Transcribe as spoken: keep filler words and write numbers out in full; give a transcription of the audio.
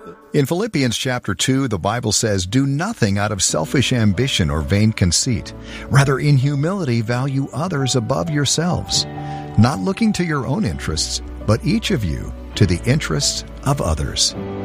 In Philippians chapter two, the Bible says, "Do nothing out of selfish ambition or vain conceit. Rather, in humility, value others above yourselves, not looking to your own interests, but each of you to the interests of others."